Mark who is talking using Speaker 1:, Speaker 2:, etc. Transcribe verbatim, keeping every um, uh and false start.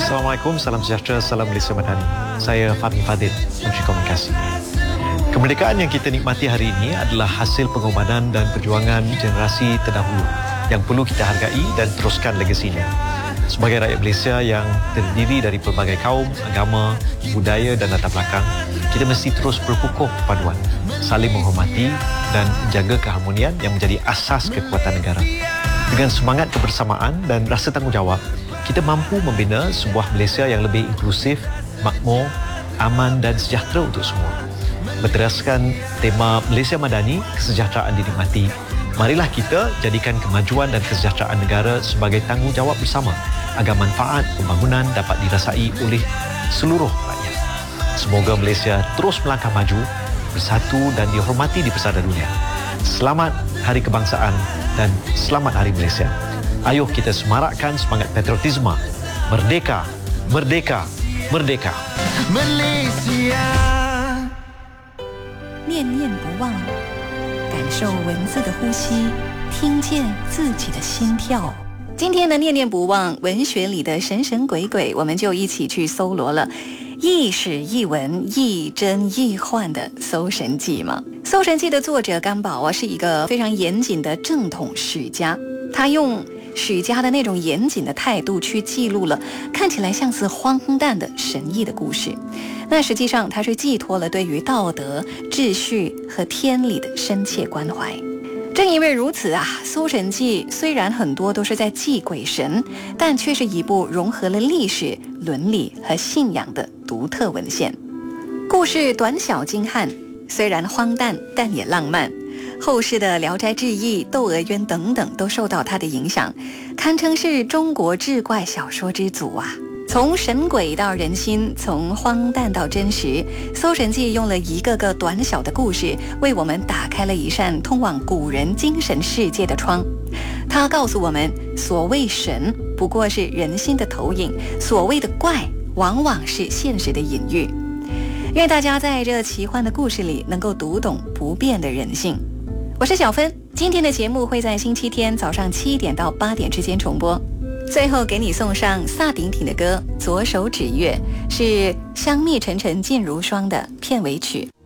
Speaker 1: Assalamualaikum, salam sejahtera, salam Malaysia Madani. Saya Fahmi Fadil, Menteri Komunikasi. Kemerdekaan yang kita nikmati hari ini adalah hasil pengorbanan dan perjuangan generasi terdahulu yang perlu kita hargai dan teruskan legasinya. Sebagai rakyat Malaysia yang terdiri dari pelbagai kaum, agama, budaya dan latar belakang, kita mesti terus berkukuh perpaduan, saling menghormati dan menjaga keharmonian yang menjadi asas kekuatan negara. Dengan semangat kebersamaan dan rasa tanggungjawab, kita mampu membina sebuah Malaysia yang lebih inklusif, makmur, aman dan sejahtera untuk semua. Berteraskan tema Malaysia Madani, kesejahteraan dinikmati, marilah kita jadikan kemajuan dan kesejahteraan negara sebagai tanggungjawab bersama agar manfaat pembangunan dapat dirasai oleh seluruh rakyat. Semoga Malaysia terus melangkah maju, bersatu dan dihormati di pesada dunia. Selamat Hari Kebangsaan dan selamat Hari Malaysia. Ayuh kita semarakkan semangat patriotisme. Merdeka, merdeka, merdeka. Malaysia.
Speaker 2: 念念不忘，感受文字的呼吸，听见自己的心跳。今天的念念不忘，文学里的神神鬼鬼，我们就一起去搜罗了亦史亦文、亦真亦幻的《搜神记》嘛。《搜神记》的作者甘宝啊，是一个非常严谨的正统史家，他用史家的那种严谨的态度去记录了看起来像是荒诞的神异的故事。那实际上他是寄托了对于道德、秩序和天理的深切关怀。正因为如此啊，《搜神记》虽然很多都是在祭鬼神，但却是一部融合了历史、伦理和信仰的独特文献。故事短小精悍，虽然荒诞，但也浪漫。后世的《聊斋志异》《窦娥冤》等等都受到它的影响，堪称是中国志怪小说之祖啊。从神鬼到人心，从荒诞到真实，《搜神记》用了一个个短小的故事，为我们打开了一扇通往古人精神世界的窗。它告诉我们，所谓神不过是人心的投影，所谓的怪往往是现实的隐喻。愿大家在这奇幻的故事里能够读懂不变的人性。我是小芬，今天的节目会在星期天早上七点到八点之间重播。最后给你送上萨顶顶的歌《左手指月》，是香蜜沉沉烬如霜的片尾曲。